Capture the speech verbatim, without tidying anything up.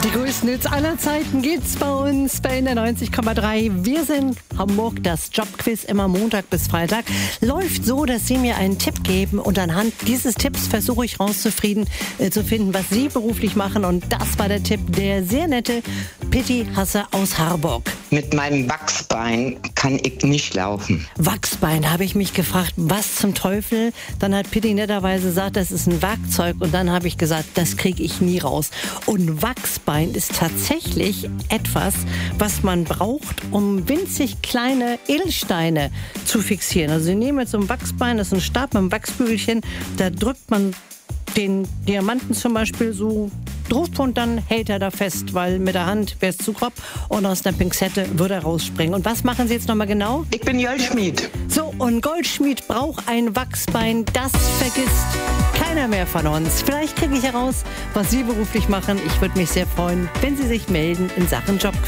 Die größten Hits aller Zeiten gibt's bei uns bei der neunzig Komma drei. Wir sind Hamburg, das Jobquiz immer Montag bis Freitag. Läuft so, dass Sie mir einen Tipp geben und anhand dieses Tipps versuche ich rauszufinden, äh, zu finden, was Sie beruflich machen. Und das war der Tipp der sehr nette Pitti Hasse aus Harburg. Mit meinem Wachsbein kann ich nicht laufen. Wachsbein, habe ich mich gefragt, was zum Teufel? Dann hat Pitti netterweise gesagt, das ist ein Werkzeug. Und dann habe ich gesagt, das kriege ich nie raus. Und Wachsbein ist tatsächlich etwas, was man braucht, um winzig kleine Edelsteine zu fixieren. Also Sie nehmen jetzt so ein Wachsbein, das ist ein Stab mit einem Wachsbügelchen, da drückt man den Diamanten zum Beispiel so drauf und dann hält er da fest, weil mit der Hand wäre es zu grob und aus der Pinzette würde er rausspringen. Und was machen Sie jetzt nochmal genau? Ich bin Goldschmied. So, und Goldschmied braucht ein Wachsbein, das vergisst keiner mehr von uns. Vielleicht kriege ich heraus, was Sie beruflich machen. Ich würde mich sehr freuen, wenn Sie sich melden in Sachen Jobquiz.